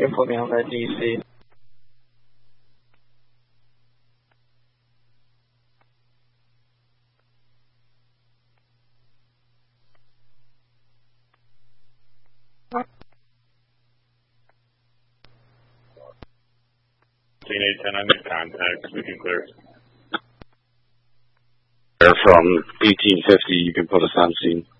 也不明白 DC。 10 on your contacts, we can clear. From 1850, you can put us on scene.